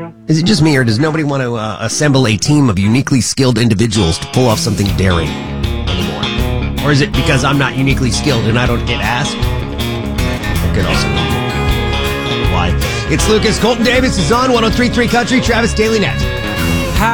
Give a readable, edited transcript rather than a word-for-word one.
Is it just me, or does nobody want to assemble a team of uniquely skilled individuals to pull off something daring anymore? Or is it because I'm not uniquely skilled and I don't get asked? That could also be why. It's Lucas. Colton Davis is on 103.3 Country. Travis Daily next.